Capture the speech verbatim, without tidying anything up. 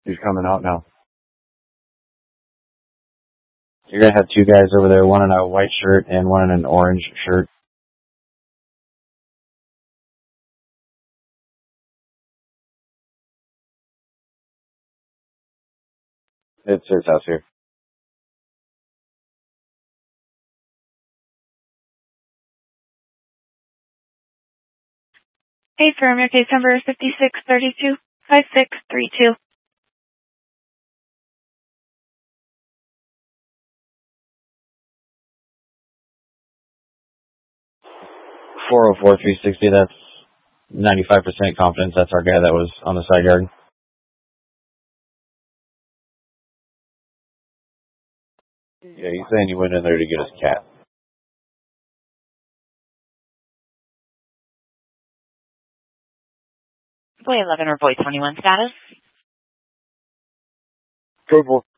He's coming out now. You're going to have two guys over there, one in a white shirt and one in an orange shirt. It's his house here. Hey, firm, your case number is fifty-six thirty-two five six three two. four oh four three sixty, that's ninety-five percent confidence. That's our guy that was on the side yard. Yeah, he's saying he went in there to get his cat. Boy eleven or boy twenty-one status? Purple.